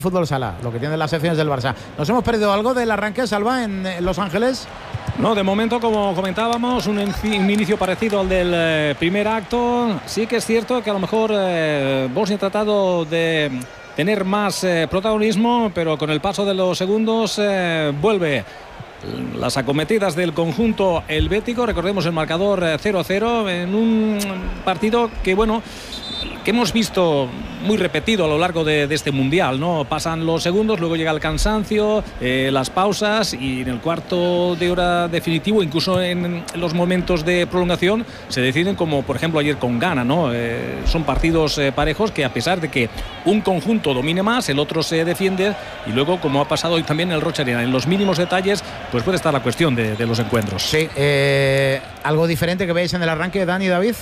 Fútbol sala, lo que tienen las secciones del Barça. ¿Nos hemos perdido algo del arranque, Salva, en Los Ángeles? No, de momento, como comentábamos, un inicio parecido al del primer acto. Sí que es cierto que a lo mejor Bosnia ha tratado de tener más protagonismo, pero con el paso de los segundos vuelve las acometidas del conjunto helvético. Recordemos el marcador 0-0 en un partido que, bueno, que hemos visto muy repetido a lo largo de este mundial, ¿no? Pasan los segundos, luego llega el cansancio, las pausas, y en el cuarto de hora definitivo, incluso en los momentos de prolongación, se deciden, como por ejemplo ayer con Ghana, ¿no? Son partidos parejos que, a pesar de que un conjunto domine más, el otro se defiende, y luego, como ha pasado hoy también en el Rocha Arena, en los mínimos detalles, pues puede estar la cuestión de los encuentros. Sí, ¿algo diferente que veis en el arranque, Dani y David?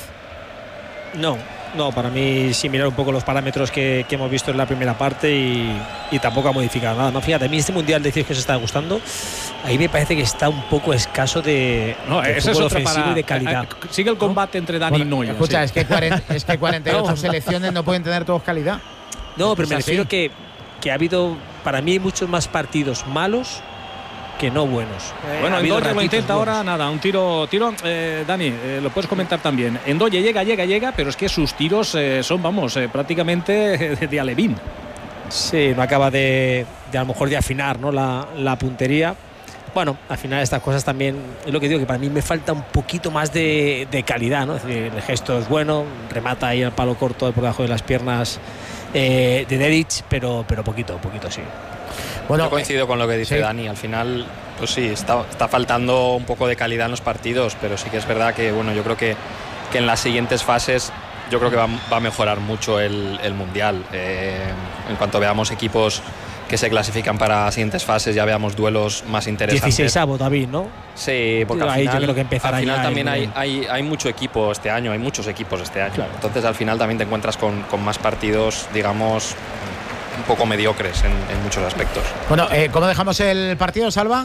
No, para mí sí, mirar un poco los parámetros que hemos visto en la primera parte y tampoco ha modificado nada. No, fíjate, a mí este mundial decís que os está gustando, ahí me parece que está un poco escaso de eso es otra ofensivo y de calidad. Sigue el combate entre Dani y Neuer. Escucha, sí. es que 48 selecciones no pueden tener todos calidad. No, pero me refiero que ha habido, para mí, muchos más partidos malos que no buenos. Bueno, Endoye lo intenta buenos. Ahora, nada, un tiro, Dani, lo puedes comentar también. Endoye llega, pero es que sus tiros son, prácticamente de alevín. Sí, no acaba de a lo mejor de afinar, ¿no? la puntería. Bueno, al final estas cosas también, es lo que digo, que para mí me falta un poquito más de calidad, ¿no? Es decir, el gesto es bueno, remata ahí al palo corto por debajo de las piernas de Dedić, pero poquito, sí. Bueno, yo coincido con lo que dice Dani. Al final, pues sí, está faltando un poco de calidad en los partidos, pero sí que es verdad que, bueno, yo creo que en las siguientes fases yo creo que va a mejorar mucho el Mundial. En cuanto veamos equipos que se clasifican para las siguientes fases, ya veamos duelos más interesantes. 16avo, David, ¿no? Sí, porque al final, yo creo que empezará al final también hay mucho equipo este año, hay muchos equipos este año. Claro. Entonces al final también te encuentras con más partidos, digamos, un poco mediocres en muchos aspectos. Bueno, ¿cómo dejamos el partido, Salva?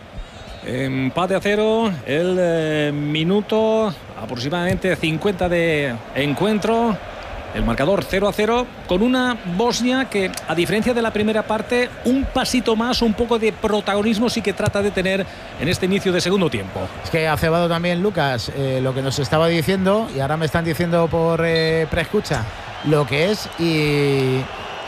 Empate a 0, el minuto aproximadamente 50 de encuentro. El marcador 0-0, con una Bosnia que, a diferencia de la primera parte, un pasito más, un poco de protagonismo sí que trata de tener en este inicio de segundo tiempo. Es que ha cebado también, Lucas, lo que nos estaba diciendo, y ahora me están diciendo por preescucha lo que es, y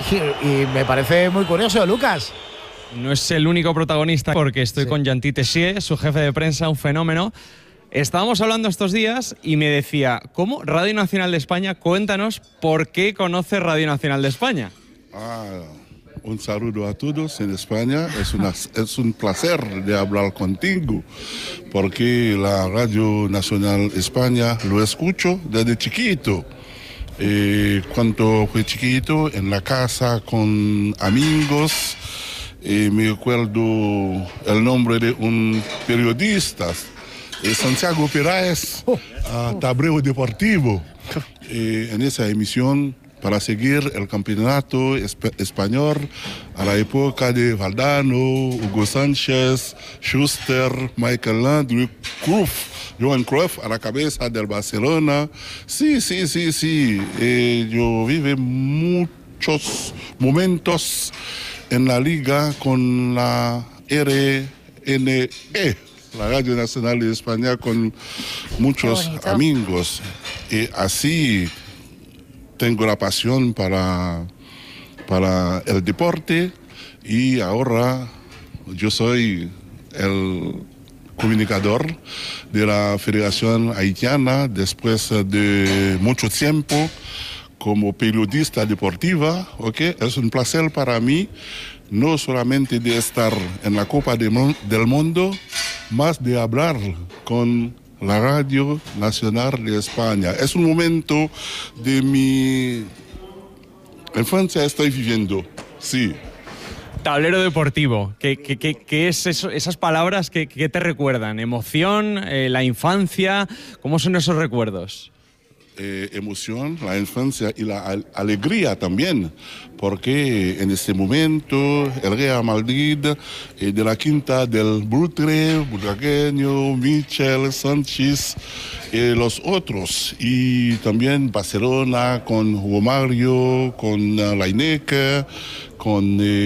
me parece muy curioso, Lucas. No es el único protagonista, porque estoy con Jean-Ty Tessier, su jefe de prensa, un fenómeno. Estábamos hablando estos días y me decía, ¿cómo? Radio Nacional de España, cuéntanos por qué conoce Radio Nacional de España. Un saludo a todos en España. Es un placer de hablar contigo, porque la Radio Nacional de España lo escucho desde chiquito. Cuando fui chiquito, en la casa con amigos, me acuerdo el nombre de un periodista, Santiago Peráez, Tablero Deportivo, en esa emisión para seguir el campeonato español a la época de Valdano, Hugo Sánchez, Schuster, Michael Landry, Johan Cruyff a la cabeza del Barcelona. Sí. Yo viví muchos momentos en la liga con la RNE, la Radio Nacional de España, con muchos amigos. Y así tengo la pasión para el deporte, y ahora yo soy el comunicador de la Federación Haitiana después de mucho tiempo como periodista deportiva. ¿Okay? Es un placer para mí, no solamente de estar en la Copa del Mundo, más de hablar con la Radio Nacional de España. Es un momento de mi infancia estoy viviendo, sí. Tablero deportivo, ¿qué es eso, esas palabras que te recuerdan? ¿Emoción, la infancia? ¿Cómo son esos recuerdos? Emoción, la infancia y la alegría también, porque en este momento el Real Madrid de la quinta del Butre, Butragueño, Michel, Sánchez, los otros, y también Barcelona con Romario, con Lainez, con